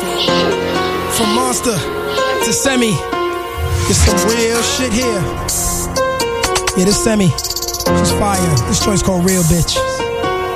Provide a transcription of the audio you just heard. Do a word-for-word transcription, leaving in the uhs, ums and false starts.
From Monster to Semi, it's some real shit here. Yeah, this Semi, she's fire. This joint's called Real Bitch.